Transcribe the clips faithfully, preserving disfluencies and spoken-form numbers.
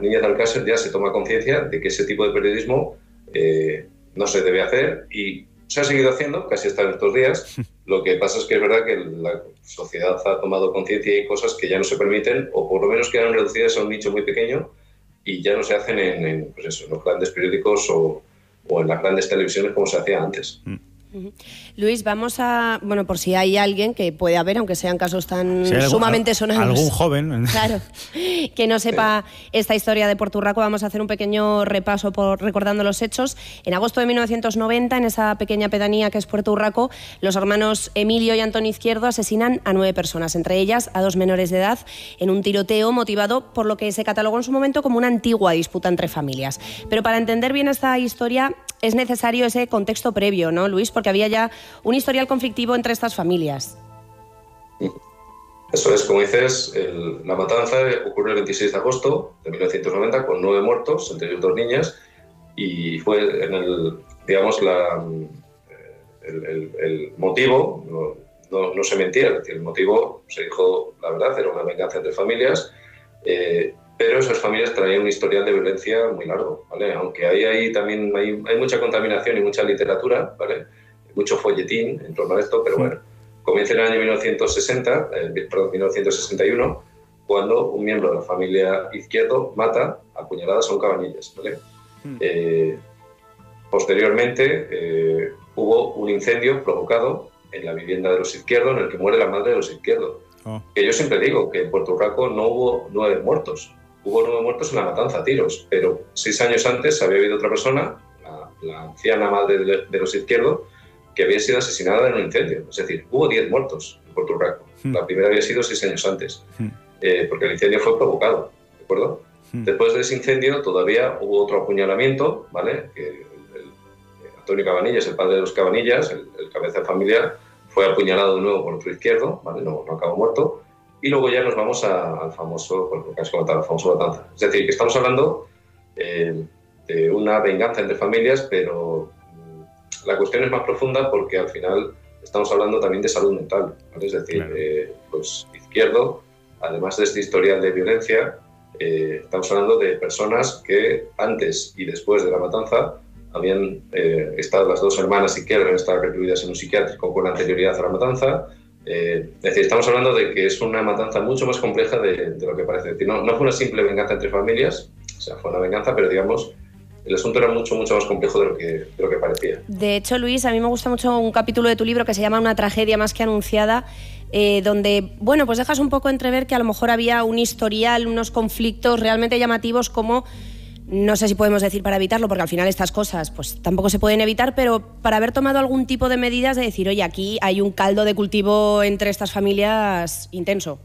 niñas de Alcácer ya se toma conciencia de que ese tipo de periodismo eh, no se debe hacer y se ha seguido haciendo casi hasta estos días. Lo que pasa es que es verdad que la sociedad ha tomado conciencia y hay cosas que ya no se permiten o por lo menos quedan reducidas a un nicho muy pequeño y ya no se hacen en, en, pues eso, en los grandes periódicos o, o en las grandes televisiones como se hacía antes. Mm. Luis, vamos a... Bueno, por si hay alguien que puede haber, aunque sean casos tan si algún, sumamente sonados... Algún joven... Claro, que no sepa esta historia de Puerto Urraco, vamos a hacer un pequeño repaso por recordando los hechos. En agosto de mil novecientos noventa, en esa pequeña pedanía que es Puerto Urraco, los hermanos Emilio y Antón Izquierdo asesinan a nueve personas, entre ellas a dos menores de edad, en un tiroteo motivado por lo que se catalogó en su momento como una antigua disputa entre familias. Pero para entender bien esta historia es necesario ese contexto previo, ¿no, Luis? Porque había ya un historial conflictivo entre estas familias. Eso es, como dices, el, la matanza ocurrió el veintiséis de agosto de mil novecientos noventa con nueve muertos, entre ellos dos niñas, y fue en el, digamos, la, el, el, el motivo, no, no, no se mentía, es decir, el motivo, se dijo la verdad, era una venganza entre familias, eh, pero esas familias traían un historial de violencia muy largo, ¿vale? Aunque ahí, ahí también hay, hay mucha contaminación y mucha literatura, ¿vale? Mucho folletín en torno a esto, pero bueno, comienza en el año mil novecientos sesenta, eh, perdón, mil novecientos sesenta y uno, cuando un miembro de la familia Izquierdo mata a puñaladas a un Cabanillas, ¿vale? Mm. Eh, posteriormente eh, hubo un incendio provocado en la vivienda de los Izquierdo, en el que muere la madre de los Izquierdo. Oh. Que yo siempre digo que en Puerto Urraco no hubo nueve muertos, hubo nueve muertos en la matanza a tiros, pero seis años antes había habido otra persona, la, la anciana madre de, de los Izquierdo, que había sido asesinada en un incendio. Es decir, hubo diez muertos en Puerto Urraco. Mm. La primera había sido seis años antes, mm. eh, porque el incendio fue provocado, ¿de acuerdo? Mm. Después de ese incendio todavía hubo otro apuñalamiento, ¿vale? Que el, el, el Antonio Cabanillas, el padre de los Cabanillas, el, el cabeza de familia, fue apuñalado de nuevo por otro Izquierdo, ¿vale? No, no acabó muerto. Y luego ya nos vamos a, al famoso, por lo que has comentado, al famoso matanza. Es decir, que estamos hablando eh, de una venganza entre familias, pero la cuestión es más profunda porque al final estamos hablando también de salud mental, ¿vale? Es decir, claro. eh, pues Izquierdo, además de este historial de violencia, eh, estamos hablando de personas que antes y después de la matanza habían eh, estado las dos hermanas Izquierdo, habían estado recluidas en un psiquiátrico con anterioridad a la matanza. Eh, es decir, estamos hablando de que es una matanza mucho más compleja de, de lo que parece. Es decir, no, no fue una simple venganza entre familias, o sea, fue una venganza, pero digamos... El asunto era mucho, mucho más complejo de lo, que, de lo que parecía. De hecho, Luis, a mí me gusta mucho un capítulo de tu libro que se llama Una tragedia más que anunciada, eh, donde, bueno, pues dejas un poco entrever que a lo mejor había un historial, unos conflictos realmente llamativos como, no sé si podemos decir para evitarlo, porque al final estas cosas pues tampoco se pueden evitar, pero para haber tomado algún tipo de medidas de decir, oye, aquí hay un caldo de cultivo entre estas familias intenso.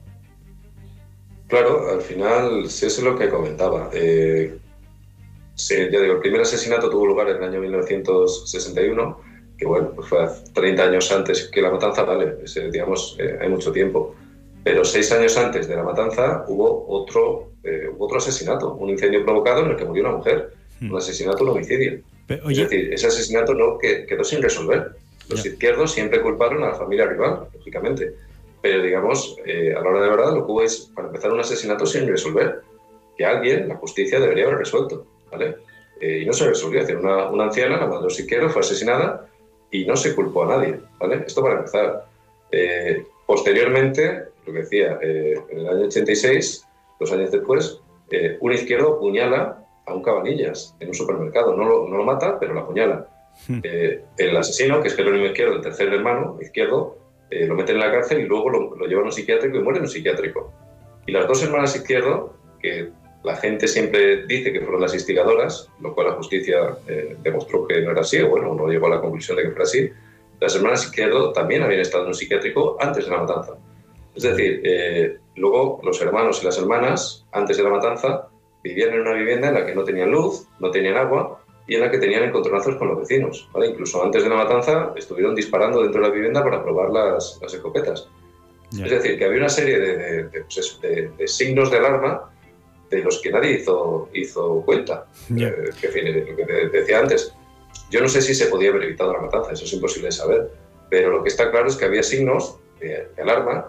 Claro, al final, sí, eso es lo que comentaba. Eh, Sí, ya digo, el primer asesinato tuvo lugar en el año mil novecientos sesenta y uno, que bueno, pues fue treinta años antes que la matanza, vale, ese, digamos, eh, hay mucho tiempo. Pero seis años antes de la matanza hubo otro, eh, hubo otro asesinato, un incendio provocado en el que murió una mujer, hmm. un asesinato, un homicidio. Pero, oye... Es decir, ese asesinato no que, quedó sin resolver. Los yeah. izquierdos siempre culparon a la familia rival, lógicamente. Pero digamos, eh, a la hora de verdad, lo que hubo es, para empezar, un asesinato sin resolver, que alguien, la justicia, debería haber resuelto. ¿Vale? Eh, y no se resolvió. Es decir, una, una anciana, la madre de los Izquierdo, fue asesinada y no se culpó a nadie. ¿Vale? Esto para empezar. Eh, posteriormente, lo que decía, eh, en el año ochenta y seis, dos años después, eh, un Izquierdo apuñala a un Cabanillas en un supermercado. No lo, no lo mata, pero lo apuñala. Eh, el asesino, que es Jerónimo Izquierdo, el tercer hermano Izquierdo, eh, lo mete en la cárcel y luego lo, lo lleva a un psiquiátrico y muere en un psiquiátrico. Y las dos hermanas Izquierdo, que la gente siempre dice que fueron las instigadoras, lo cual la justicia eh, demostró que no era así, o bueno, no llegó a la conclusión de que fuera así. Las hermanas Izquierdo también habían estado en un psiquiátrico antes de la matanza. Es decir, eh, luego los hermanos y las hermanas, antes de la matanza, vivían en una vivienda en la que no tenían luz, no tenían agua y en la que tenían encontronazos con los vecinos, ¿vale? Incluso antes de la matanza estuvieron disparando dentro de la vivienda para probar las, las escopetas. Yeah. Es decir, que había una serie de, de, de, pues eso, de, de signos de alarma de los que nadie hizo, hizo cuenta. Yeah. Eh, que, en fin, lo que te decía antes, yo no sé si se podía haber evitado la matanza, eso es imposible de saber, pero lo que está claro es que había signos de, de alarma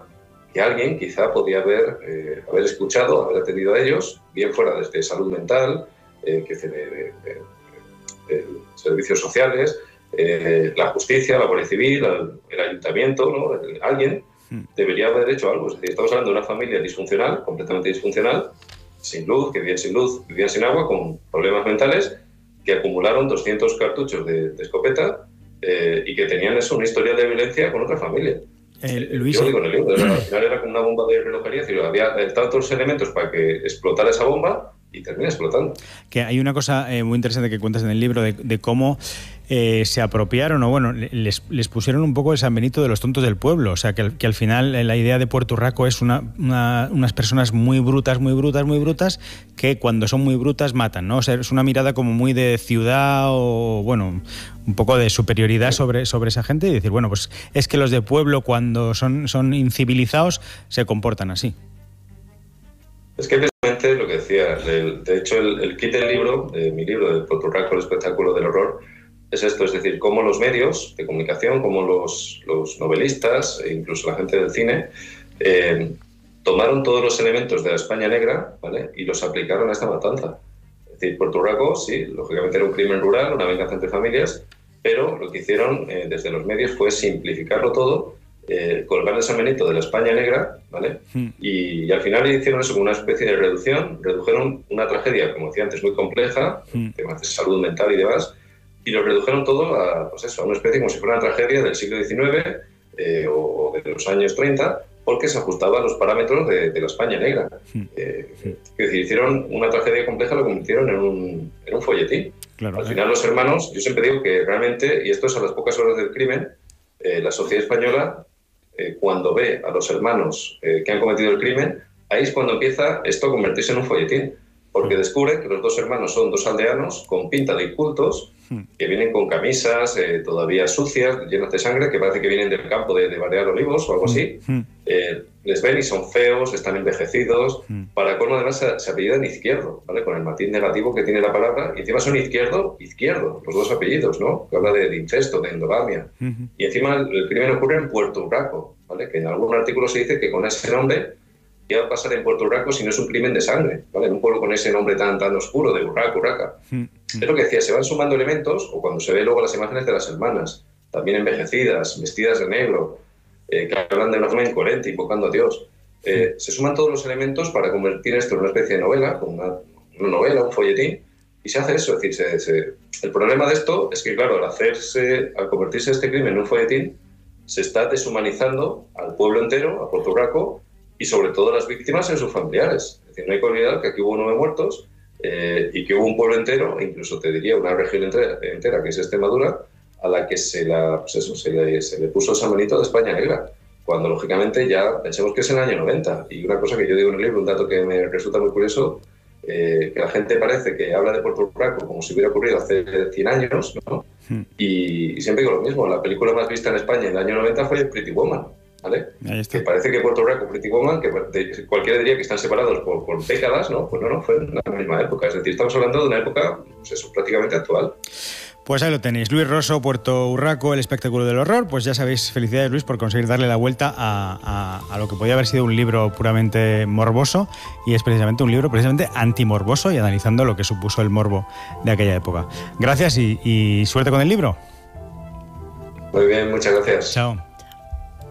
que alguien quizá podía haber, eh, haber escuchado, haber atendido a ellos, bien fuera desde salud mental, eh, que de, de, de, de, de servicios sociales, eh, la justicia, la Guardia Civil, el, el ayuntamiento, ¿no? El, alguien debería haber hecho algo. Es decir, estamos hablando de una familia disfuncional, completamente disfuncional, sin luz, que vivían sin luz, vivían sin agua, con problemas mentales, que acumularon doscientos cartuchos de, de escopeta eh, y que tenían eso, una historia de violencia con otra familia. Eh, Luis, Yo digo en el libro, al final era como una bomba de relojería, es decir, había tantos elementos para que explotara esa bomba y termina explotando. Que hay una cosa eh, muy interesante que cuentas en el libro de, de cómo eh, se apropiaron, o bueno, les, les pusieron un poco de San Benito de los tontos del pueblo. O sea, que, que al final eh, la idea de Puerto Urraco es una, una, unas personas muy brutas, muy brutas, muy brutas, que cuando son muy brutas matan, ¿no? O sea, es una mirada como muy de ciudad o, bueno, un poco de superioridad sobre, sobre esa gente y decir, bueno, pues es que los de pueblo cuando son, son incivilizados se comportan así. Es que precisamente lo que decía, el, de hecho el, el kit del libro, de mi libro, de Puerto Urraco, el espectáculo del horror, es esto, es decir, cómo los medios de comunicación, como los, los novelistas e incluso la gente del cine, eh, tomaron todos los elementos de la España negra, ¿vale?, y los aplicaron a esta matanza. Es decir, Puerto Urraco, sí, lógicamente era un crimen rural, una venganza entre familias, pero lo que hicieron eh, desde los medios fue simplificarlo todo, eh, colgar el San Benito de la España negra, ¿vale? Mm. Y, y al final hicieron eso como una especie de reducción, redujeron una tragedia, como decía antes, muy compleja, mm. temas de salud mental y demás, y lo redujeron todo a, pues eso, a una especie como si fuera una tragedia del siglo diecinueve eh, o de los años treinta, porque se ajustaba a los parámetros de, de la España negra. Mm. Eh, mm. Es decir, hicieron una tragedia compleja, lo convirtieron en un, en un folletín. Claro, al final, eh. los hermanos, yo siempre digo que realmente, y esto es a las pocas horas del crimen, eh, la sociedad española, eh, cuando ve a los hermanos eh, que han cometido el crimen, ahí es cuando empieza esto a convertirse en un folletín, porque descubre que los dos hermanos son dos aldeanos con pinta de incultos, que vienen con camisas eh, todavía sucias, llenas de sangre, que parece que vienen del campo de, de Balear Olivos o algo así. Eh, les ven y son feos, están envejecidos. Para colmo, además, se, se apellidan Izquierdo, ¿vale?, con el matiz negativo que tiene la palabra. Y encima son Izquierdo, Izquierdo, los dos apellidos, ¿no?, que habla de, de incesto, de endogamia. Y encima el, el crimen ocurre en Puerto Urraco, ¿vale?, que en algún artículo se dice que con ese nombre, ¿qué va a pasar en Puerto Urraco si no es un crimen de sangre? ¿Vale? En un pueblo con ese nombre tan, tan oscuro de Urraco, Urraca. Mm, mm. Es lo que decía, se van sumando elementos, o cuando se ve luego las imágenes de las hermanas, también envejecidas, vestidas de negro, eh, que hablan de una forma incoherente, invocando a Dios. Eh, mm. Se suman todos los elementos para convertir esto en una especie de novela, como una, una novela, un folletín, y se hace eso. Es decir, se, se... el problema de esto es que, claro, al, hacerse, al convertirse este crimen en un folletín, se está deshumanizando al pueblo entero, a Puerto Urraco, y sobre todo a las víctimas en sus familiares. Es decir, no hay que olvidar que aquí hubo nueve muertos eh, y que hubo un pueblo entero, incluso te diría una región entera, entera que es Extremadura, a la que se, la, pues eso, se, le, se le puso el San Benito de España negra, cuando lógicamente ya pensemos que es en el año noventa. Y una cosa que yo digo en el libro, un dato que me resulta muy curioso, eh, que la gente parece que habla de Puerto Urraco como si hubiera ocurrido hace cien años, ¿no? Hmm. Y, y siempre digo lo mismo, la película más vista en España en el año noventa fue Pretty Woman, ¿vale? Que parece que Puerto Urraco, Pretty Woman, que cualquiera diría que están separados por, por décadas, ¿no? Pues no, no, fue en la misma época. Es decir, estamos hablando de una época, pues eso, prácticamente actual. Pues ahí lo tenéis, Luis Rosso, Puerto Urraco, el espectáculo del horror. Pues ya sabéis, felicidades, Luis, por conseguir darle la vuelta a, a, a lo que podía haber sido un libro puramente morboso, y es precisamente un libro precisamente antimorboso y analizando lo que supuso el morbo de aquella época. Gracias y, y suerte con el libro. Muy bien, muchas gracias. Chao.